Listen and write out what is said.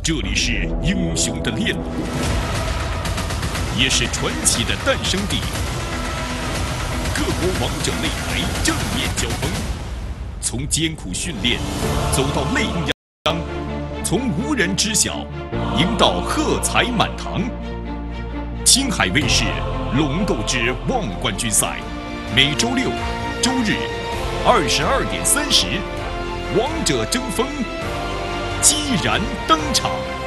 这里是英雄的炼炉，也是传奇的诞生地。各国王者擂台正面交锋，从艰苦训练走到泪目洋洋，从无人知晓赢到喝彩满堂。青海卫视《龙斗之望冠军赛》，每周六、周日22点30，王者争锋激然登场。